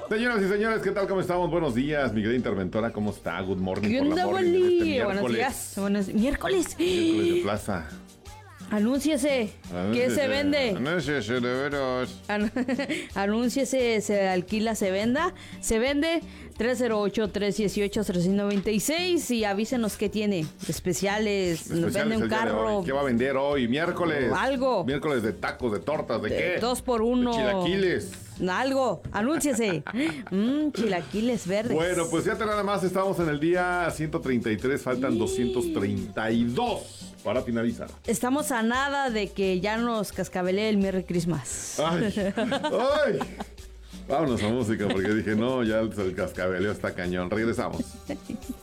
Señoras y señores, ¿qué tal? ¿Cómo estamos? Buenos días, mi querida interventora, ¿cómo está? Good morning. ¿Qué por la onda, morning de Wally? Buenos días. Miércoles. Miércoles de plaza. Anúnciese. ¿Qué se vende? Anúnciese, de veras. Anúnciese, se alquila, se venda. Se vende 308-318-396 y avísenos qué tiene. Especiales, nos vende un carro. ¿Qué va a vender hoy? Miércoles. Algo. Miércoles de tacos, de tortas, ¿de qué? 2 por 1. De chilaquiles. Algo, anúnciese. Chilaquiles verdes. Bueno, pues ya nada más estamos en el día 133, faltan 232 para finalizar. Estamos a nada de que ya nos cascabelee el Merry Christmas. Ay. Vámonos a música porque dije, no, ya el cascabeleo está cañón. Regresamos.